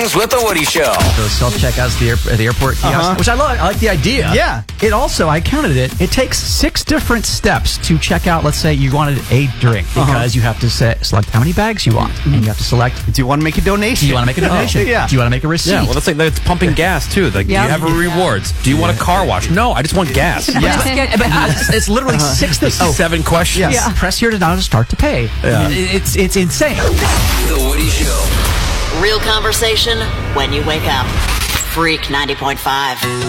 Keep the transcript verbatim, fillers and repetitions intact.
Mornings with the Woody Show. Those self-checkouts at the, air, at the airport kiosks, Uh-huh. which I love. I like the idea. Yeah. It also, I counted it, it takes six different steps to check out, let's say you wanted a drink, because Uh-huh. you have to set, select how many bags you want, and you have to select, Do you want to make a donation? do you want to make a donation? Oh, yeah. Do you want to make a receipt? Yeah, well, that's like that's pumping gas too. Like, Yeah. do you have a rewards? Do you want a car wash? No, I just want gas. Yeah. But it's, it's literally six things. Oh, Seven questions. yes. Press here to now to start to pay. Yeah. It- It's, it's insane. The Woody Show. Real conversation when you wake up. Freak ninety point five.